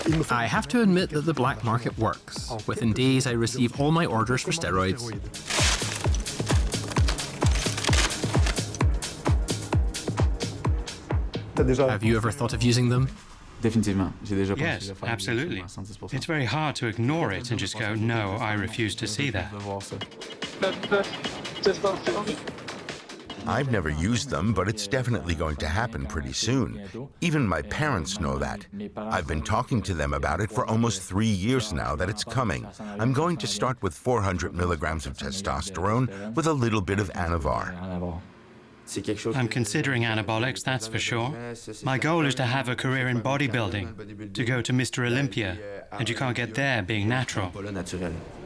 I have to admit that the black market works. Within days, I receive all my orders for steroids. Have you ever thought of using them? Yes, absolutely. It's very hard to ignore it and just go, no, I refuse to see that. I've never used them, but it's definitely going to happen pretty soon. Even my parents know that. I've been talking to them about it for almost 3 years now that it's coming. I'm going to start with 400 milligrams of testosterone with a little bit of Anavar. I'm considering anabolics, that's for sure. My goal is to have a career in bodybuilding, to go to Mr. Olympia, and you can't get there being natural.